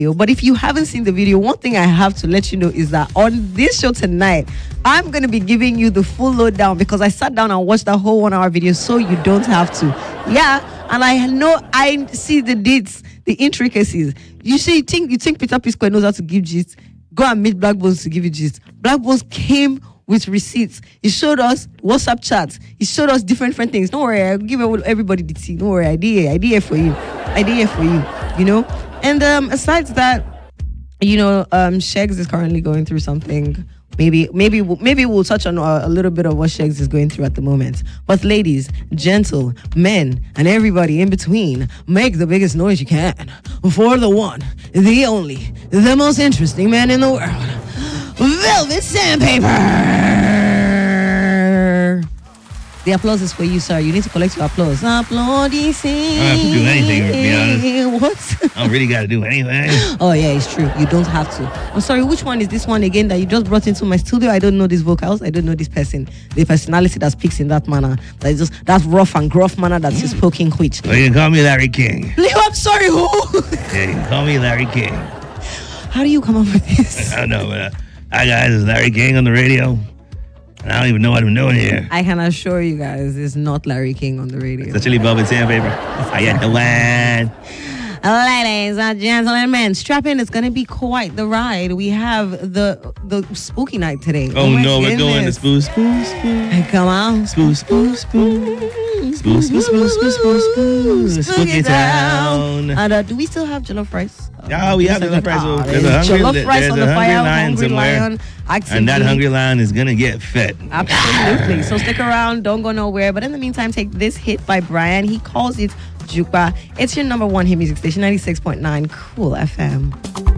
But if you haven't seen the video, one thing I have to let you know is that on this show tonight, I'm going to be giving you the full lowdown because I sat down and watched the whole 1 hour video so you don't have to. Yeah, and I know I see the dates, the intricacies. You think Peter P Square knows how to give gist? Go and meet Black Bones to give you gist. Black Bones came with receipts. He showed us WhatsApp chats. He showed us different things. Don't worry, I'll give everybody the tea. Don't worry, idea for you. Idea for you, you know? And aside that, you know, Shegs is currently going through something. Maybe we'll touch on a little bit of what Shegs is going through at the moment. But ladies, gentle, men, and everybody in between, make the biggest noise you can for the one, the only, the most interesting man in the world, Velvet Sandpaper. The applause is for you, sir. You need to collect your applause. Applaudissing. I don't have to do anything, to be honest. What? I don't really got to do anything. Oh, yeah, it's true. You don't have to. I'm sorry, which one is this one again that you just brought into my studio? I don't know these vocals. I don't know this person. The personality that speaks in that manner. That is just that rough and gruff manner that is spoken which. Well, you can call me Larry King. Leo, I'm sorry, who? Yeah, you can call me Larry King. How do you come up with this? I don't know, but hi guys, it's Larry King on the radio. And I don't even know what I'm doing here. I can assure you guys, it's not Larry King on the radio. It's actually Velvet Sandpaper. I got the one. Ladies and gentlemen, strap in. It's going to be quite the ride. We have the spooky night today. Oh no, we're going to spoo. Come on. Spoo. Spooky town. Do we still have jollof rice? Yeah, we have jollof rice. There's a jollof rice on the fire. Hungry lion and that hungry lion is going to get fed. Absolutely. So stick around. Don't go nowhere. But in the meantime, take this hit by Brian. He calls it Jukba. It's your number one hit music station, 96.9 Cool FM.